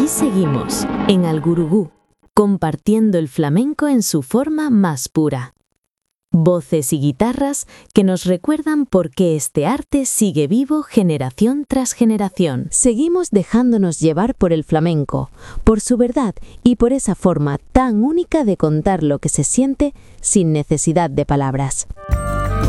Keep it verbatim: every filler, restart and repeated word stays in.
Aquí seguimos, en Algurugú, compartiendo el flamenco en su forma más pura. Voces y guitarras que nos recuerdan por qué este arte sigue vivo generación tras generación. Seguimos dejándonos llevar por el flamenco, por su verdad y por esa forma tan única de contar lo que se siente sin necesidad de palabras.